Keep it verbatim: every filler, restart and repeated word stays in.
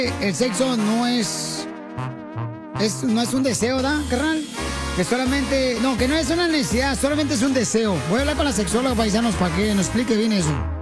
El sexo no es, es no es un deseo, ¿verdad, carnal? Que solamente, no, que no es una necesidad, solamente es un deseo. Voy a hablar con la sexóloga, paisanos, para que nos explique bien eso.